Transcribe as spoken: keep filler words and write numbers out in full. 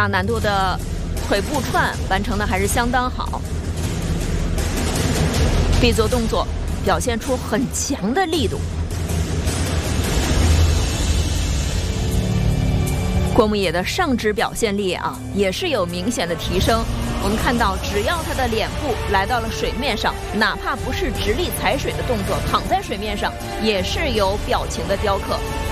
大难度的腿部串完成的还是相当好。B做动作表现出很强的力度。郭牧野的上肢表现力啊，也是有明显的提升。我们看到，只要他的脸部来到了水面上，哪怕不是直立踩水的动作，躺在水面上也是有表情的雕刻。